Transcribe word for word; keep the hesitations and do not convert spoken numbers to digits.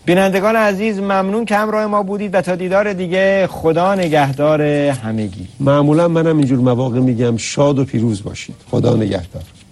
بینندگان عزیز ممنون که همراه ما بودید و تا دیدار دیگه خدا نگهدار همگی. معمولا منم اینجور مواقع میگم شاد و پیروز باشید. خدا نگهدار.